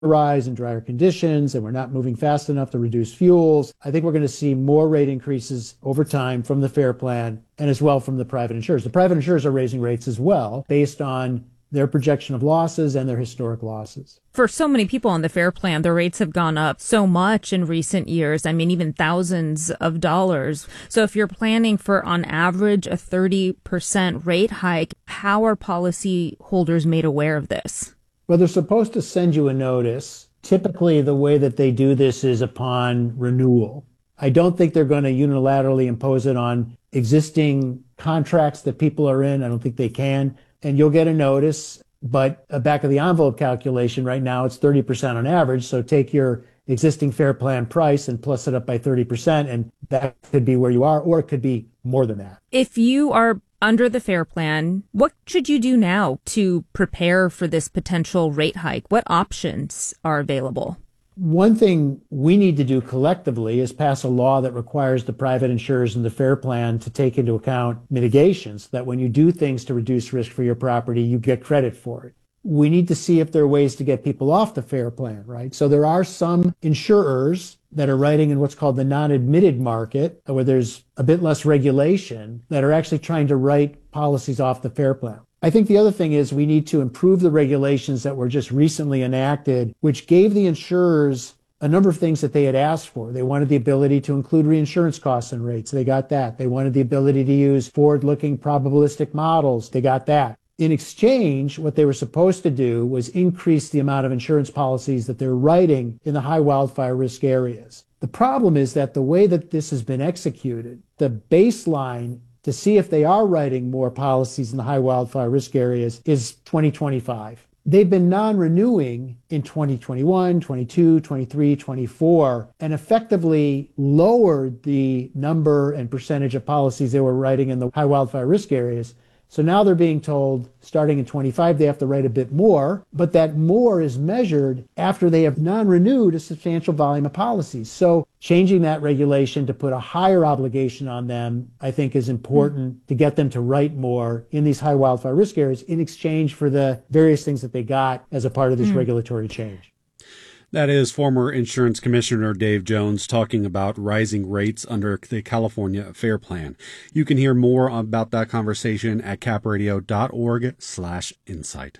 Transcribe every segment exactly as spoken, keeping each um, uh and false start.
rise and drier conditions, and we're not moving fast enough to reduce fuels, I think we're going to see more rate increases over time from the FAIR Plan and as well from the private insurers. The private insurers are raising rates as well based on their projection of losses and their historic losses. For so many people on the FAIR Plan, the rates have gone up so much in recent years. I mean, even thousands of dollars. So if you're planning for, on average, a thirty percent rate hike, how are policyholders made aware of this? Well, they're supposed to send you a notice. Typically, the way that they do this is upon renewal. I don't think they're going to unilaterally impose it on existing contracts that people are in. I don't think they can. And you'll get a notice, but a back of the envelope calculation right now, it's thirty percent on average. So take your existing FAIR Plan price and plus it up by thirty percent, and that could be where you are, or it could be more than that. If you are under the FAIR Plan, what should you do now to prepare for this potential rate hike? What options are available? One thing we need to do collectively is pass a law that requires the private insurers in the FAIR Plan to take into account mitigations, that when you do things to reduce risk for your property, you get credit for it. We need to see if there are ways to get people off the FAIR Plan, right? So there are some insurers that are writing in what's called the non-admitted market, where there's a bit less regulation, that are actually trying to write policies off the FAIR Plan. I think the other thing is we need to improve the regulations that were just recently enacted, which gave the insurers a number of things that they had asked for. They wanted the ability to include reinsurance costs and rates. They got that. They wanted the ability to use forward-looking probabilistic models. They got that. In exchange, what they were supposed to do was increase the amount of insurance policies that they're writing in the high wildfire risk areas. The problem is that the way that this has been executed, the baseline to see if they are writing more policies in the high wildfire risk areas is twenty twenty-five. They've been non-renewing in twenty twenty-one, twenty-two, twenty-three, twenty-four, and effectively lowered the number and percentage of policies they were writing in the high wildfire risk areas. So now they're being told, starting in twenty-five, they have to write a bit more, but that more is measured after they have non-renewed a substantial volume of policies. So changing that regulation to put a higher obligation on them, I think, is important mm. to get them to write more in these high wildfire risk areas in exchange for the various things that they got as a part of this mm. regulatory change. That is former Insurance Commissioner Dave Jones talking about rising rates under the California FAIR Plan. You can hear more about that conversation at capradio.org slash insight.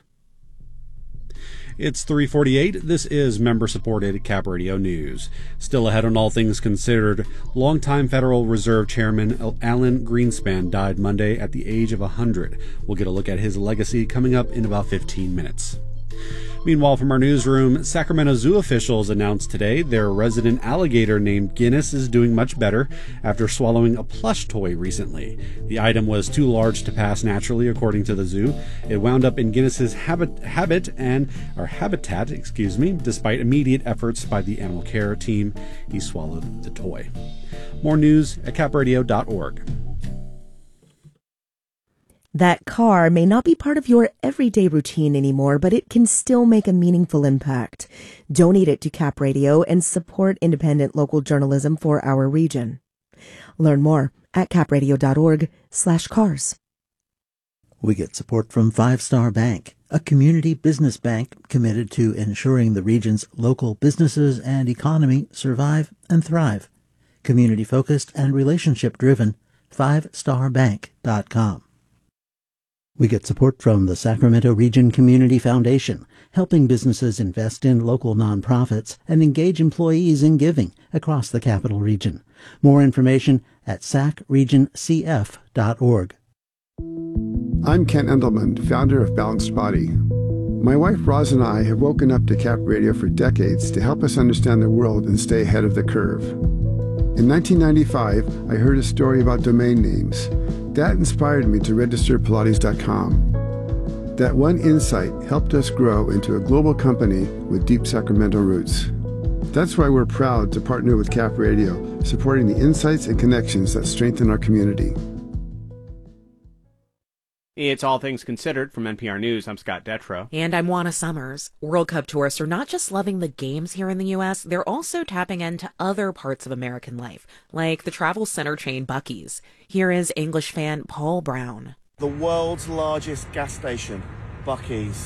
It's three forty-eight. This is member-supported Cap Radio News. Still ahead on all things considered, longtime Federal Reserve Chairman Alan Greenspan died Monday at the age of one hundred. We'll get a look at his legacy coming up in about fifteen minutes. Meanwhile, from our newsroom, Sacramento Zoo officials announced today their resident alligator named Guinness is doing much better after swallowing a plush toy recently. The item was too large to pass naturally, according to the zoo. It wound up in Guinness's habit, habit and or habitat, excuse me, despite immediate efforts by the animal care team. He swallowed the toy. More news at cap radio dot org. That car may not be part of your everyday routine anymore, but it can still make a meaningful impact. Donate it to Cap Radio and support independent local journalism for our region. Learn more at capradio.org slash cars. We get support from Five Star Bank, a community business bank committed to ensuring the region's local businesses and economy survive and thrive. Community-focused and relationship-driven, five star bank dot com. We get support from the Sacramento Region Community Foundation, helping businesses invest in local nonprofits and engage employees in giving across the Capital Region. More information at sac region c f dot org. I'm Ken Endelman, founder of Balanced Body. My wife Roz and I have woken up to Cap Radio for decades to help us understand the world and stay ahead of the curve. In nineteen ninety-five, I heard a story about domain names. That inspired me to register Pilates dot com. That one insight helped us grow into a global company with deep Sacramento roots. That's why we're proud to partner with Cap Radio, supporting the insights and connections that strengthen our community. It's All Things Considered from N P R News. I'm Scott Detrow. And I'm Juana Summers. World Cup tourists are not just loving the games here in the U S, they're also tapping into other parts of American life, like the travel center chain Buc-ee's. Here is English fan Paul Brown. The world's largest gas station, Buc-ee's.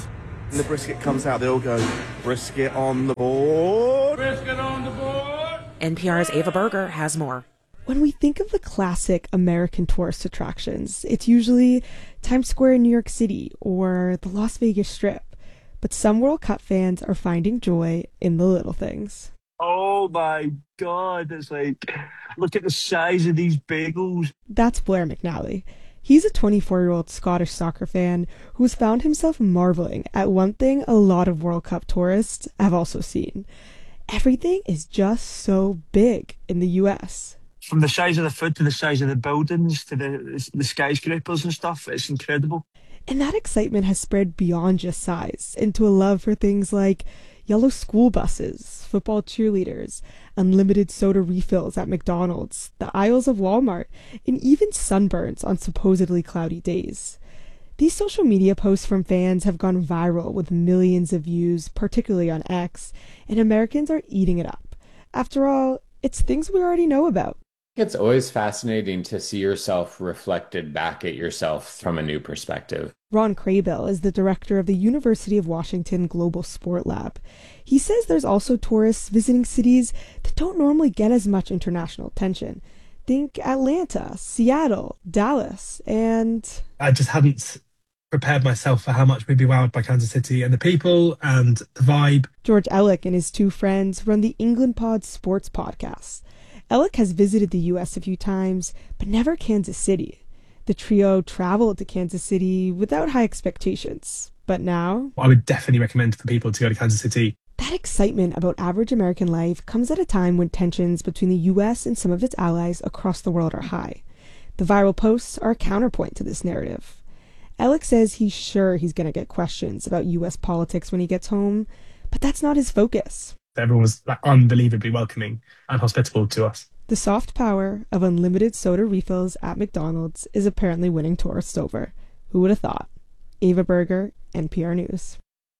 When the brisket comes out, they all go, brisket on the board. Brisket on the board. N P R's Ava Berger has more. When we think of the classic American tourist attractions, it's usually Times Square in New York City or the Las Vegas Strip. But some World Cup fans are finding joy in the little things. Oh my God, it's like, look at the size of these bagels. That's Blair McNally. He's a twenty-four-year-old Scottish soccer fan who has found himself marveling at one thing a lot of World Cup tourists have also seen. Everything is just so big in the U S. From the size of the food to the size of the buildings to the, the skyscrapers and stuff, it's incredible. And that excitement has spread beyond just size into a love for things like yellow school buses, football cheerleaders, unlimited soda refills at McDonald's, the aisles of Walmart, and even sunburns on supposedly cloudy days. These social media posts from fans have gone viral with millions of views, particularly on X, and Americans are eating it up. After all, it's things we already know about. It's always fascinating to see yourself reflected back at yourself from a new perspective. Ron Craybill is the director of the University of Washington Global Sport Lab. He says there's also tourists visiting cities that don't normally get as much international attention. Think Atlanta, Seattle, Dallas, and... I just hadn't prepared myself for how much we'd be wowed by Kansas City and the people and the vibe. George Ellick and his two friends run the England Pod Sports podcast. Ellick has visited the U S a few times, but never Kansas City. The trio traveled to Kansas City without high expectations, but now... I would definitely recommend for people to go to Kansas City. That excitement about average American life comes at a time when tensions between the U S and some of its allies across the world are high. The viral posts are a counterpoint to this narrative. Ellick says he's sure he's going to get questions about U S politics when he gets home, but that's not his focus. Everyone was like, unbelievably welcoming and hospitable to us. The soft power of unlimited soda refills at McDonald's is apparently winning tourists over. Who would have thought? Ava Berger, N P R News.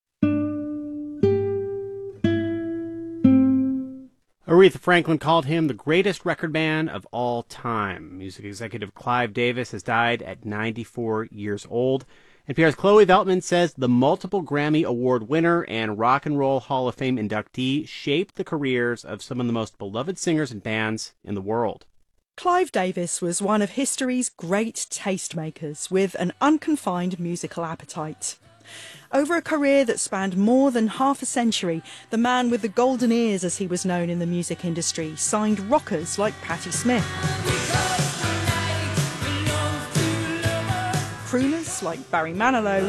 Aretha Franklin called him the greatest record man of all time. Music executive Clive Davis has died at ninety-four years old. N P R's Chloe Veltman says the multiple Grammy Award winner and Rock and Roll Hall of Fame inductee shaped the careers of some of the most beloved singers and bands in the world. Clive Davis was one of history's great tastemakers with an unconfined musical appetite. Over a career that spanned more than half a century, the man with the golden ears, as he was known in the music industry, signed rockers like Patti Smith, crooners like Barry Manilow,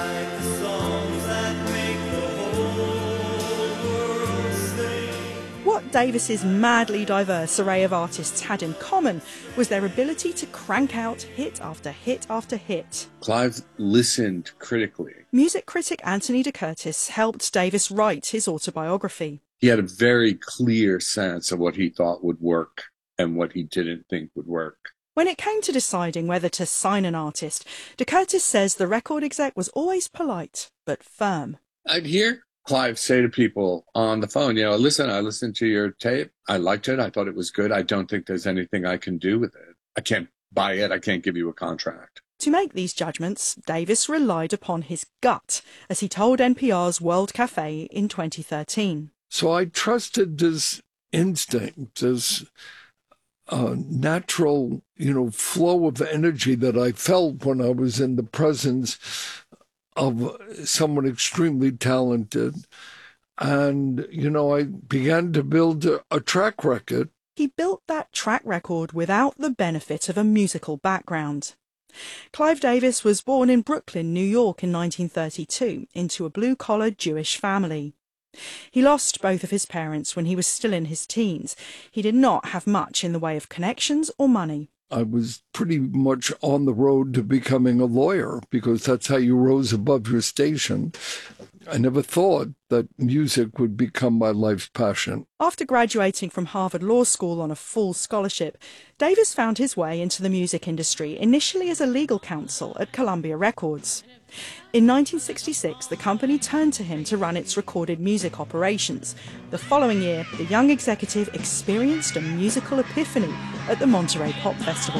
what Davis's madly diverse array of artists had in common was their ability to crank out hit after hit after hit. Clive listened critically. Music critic Anthony de Curtis helped Davis write his autobiography. He had a very clear sense of what he thought would work and what he didn't think would work. When it came to deciding whether to sign an artist, de Curtis says the record exec was always polite, but firm. I'd hear Clive say to people on the phone, you know, listen, I listened to your tape. I liked it. I thought it was good. I don't think there's anything I can do with it. I can't buy it. I can't give you a contract. To make these judgments, Davis relied upon his gut, as he told N P R's World Cafe in twenty thirteen. So I trusted this instinct, this uh, natural, you know, flow of energy that I felt when I was in the presence of someone extremely talented. And, you know, I began to build a, a track record. He built that track record without the benefit of a musical background. Clive Davis was born in Brooklyn, New York in nineteen thirty-two into a blue-collar Jewish family. He lost both of his parents when he was still in his teens. He did not have much in the way of connections or money. I was pretty much on the road to becoming a lawyer because that's how you rose above your station. I never thought that music would become my life's passion. After graduating from Harvard Law School on a full scholarship, Davis found his way into the music industry initially as a legal counsel at Columbia Records. In nineteen sixty-six, the company turned to him to run its recorded music operations. The following year, the young executive experienced a musical epiphany at the Monterey Pop Festival.